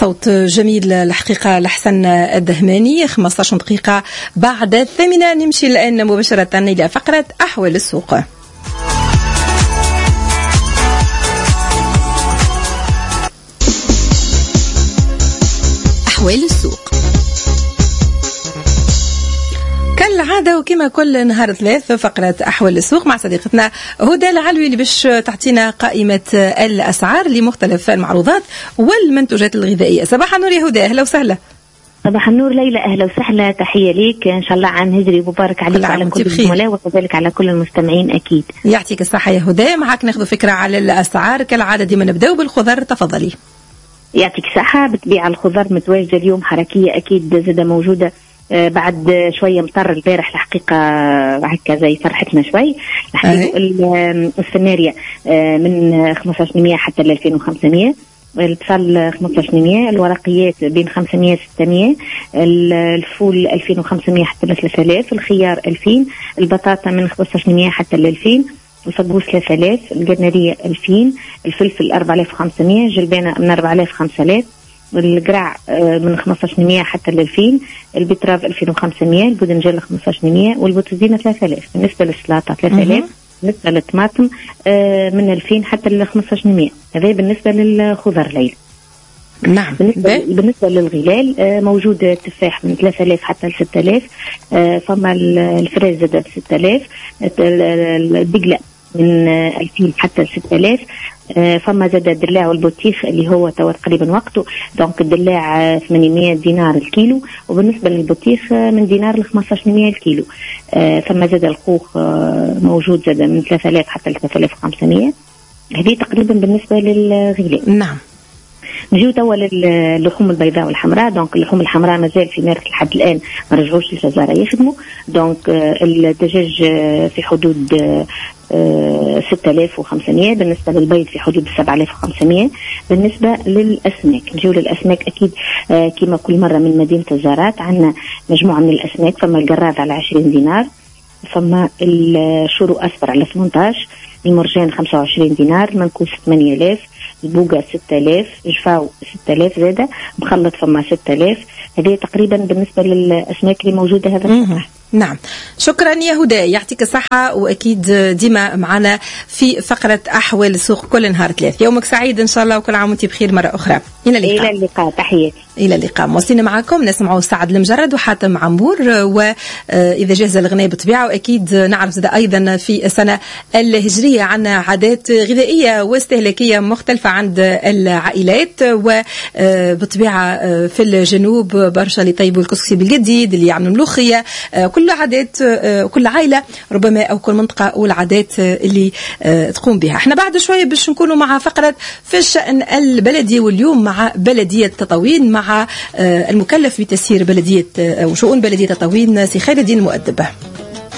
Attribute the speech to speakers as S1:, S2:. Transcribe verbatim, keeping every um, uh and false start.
S1: صوت جميل الحقيقة لحسن الدهماني. خمسة عشر دقيقة بعد الثامنة نمشي الآن مباشرة إلى فقرة أحوال السوق. أحوال السوق كالعادة وكما كل نهار ثلاث فقرة أحوال السوق مع صديقتنا هدى العلوي اللي باش تعطينا قائمة الأسعار لمختلف المعروضات والمنتوجات الغذائية. صباح النور يا هدى، أهلا وسهلا.
S2: صباح النور ليلى، أهلا وسهلا، تحية ليك، إن شاء الله عام هجري مبارك عليك وعلى كل الزملاء وكذلك على كل المستمعين أكيد.
S1: يعطيك الصحة يا هدى. معك ناخذ فكرة على الأسعار كالعادة، ديما نبدأ بالخضر، تفضلي.
S2: يعطيك الصحة. بتبيع الخضر متواجدة اليوم حركية أكيد، زادة موجودة بعد شوية مطر البارح الحقيقة هكا زي فرحتنا شوي. السناريا من خمسة عشر مية حتى ل ألفين وخمسمية، البصل خمسة عشر مية، الورقيات بين خمسمية ستمية، الفول ألفين وخمسمية حتى ل ثلاثة آلاف، الخيار ألفين، البطاطا من خمسة عشر مية حتى ل ألفين، الفقوس ثلاثة آلاف، الجرنرية ألفين، الفلفل أربعة آلاف وخمسمية، جلبانة من أربعة آلاف خمسة آلاف، القرع من خمسة عشر مية حتى ل ألفين، البتراف ألفين وخمسمية، البودنجان خمسة عشر مية، والبوتزينة ثلاثة آلاف. بالنسبة للسلطة ثلاثة آلاف، بالنسبة للطماطم من ألفين حتى ل خمسة عشر مية. هذا بالنسبة للخضر ليل.
S1: نعم.
S2: بالنسبة, بالنسبة للغلال موجود التفاح من ثلاثة آلاف حتى ل ستة آلاف، فما الفريز زاد ب ستة آلاف، الدقلة من ألفين حتى ل ستة آلاف، فما زاد الدلاع والبطيخ اللي هو تقريبا وقته، دونك الدلاع ثمانمية دينار الكيلو، وبالنسبة للبطيخ من دينار ل خمسة عشر مية الكيلو. فما زاد الخوخ موجود زاد من ثلاثة آلاف حتى ل ثلاثة آلاف وخمسمية. هذه تقريبا بالنسبة للغلال.
S1: نعم.
S2: نجيو توا للحوم البيضاء والحمراء. دونك اللحوم الحمراء مازال في ماركة لحد الآن ما رجعوش للجزارة يخدموا. دونك الدجاج في حدود ستة آلاف وخمسمية، بالنسبة للبيض في حدود سبعة آلاف وخمسمية. بالنسبة للأسماك نجيو للأسماك أكيد كما كل مرة من مدينة الزارات عندنا مجموعة من الأسماك. فما القراض على عشرين دينار، فما الشورو أصفر على ثمانية عشر، المرجان خمسة وعشرين دينار، المنكوس ثمانية آلاف، البوقة ستة آلاف، جفاو ستة آلاف زادة، مخلط فما ستة آلاف. هذه تقريبا بالنسبة للأسماك اللي موجودة هذا الصباح.
S1: نعم، شكرا يا هدى، يعطيك الصحة، وأكيد ديما معنا في فقرة أحوال السوق كل نهار ثلاث. يومك سعيد إن شاء الله، وكل عام وانت بخير مرة أخرى.
S2: إلى اللقاء. إلى اللقاء، تحياتي.
S1: إلى اللقاء. موصلين معكم نسمعوا سعد المجرد وحاتم عمور، وإذا جاهز الغناء بطبيعة. وأكيد نعرف أيضا في السنة الهجرية عنا عادات غذائية واستهلاكية مختلفة عند العائلات، وبطبيعة في الجنوب برشا اللي يطيبوا الكسكسي بالجديد، اللي يعملوا ملوخية، كل عادات كل عائلة ربما أو كل منطقة والعادات اللي تقوم بها. احنا بعد شوية باش نكونوا مع فقرة في الشأن البلدي، واليوم مع بلدية تطاوين مع المكلف بتسيير بلدية وشؤون بلدية تطاوين سي خير الدين مؤدب.